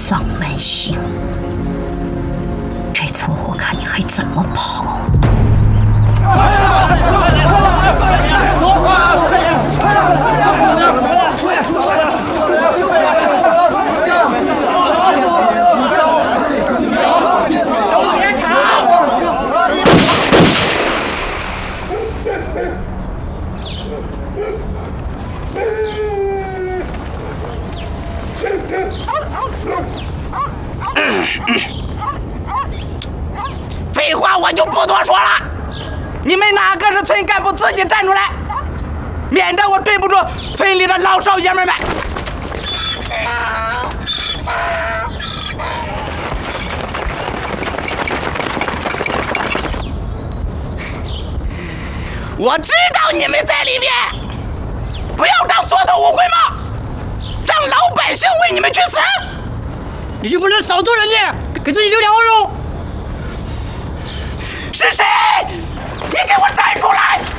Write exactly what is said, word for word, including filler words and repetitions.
丧门星，这次我看你还怎么跑！ 废话我就不多说了，你们哪个是村干部自己站出来，免得我对不住村里的老少爷们们。我知道你们在里面，不要当缩头乌龟嘛，让老百姓为你们去死。 你就不能少做人家，给自己留点后路？ 是谁？你给我站出来！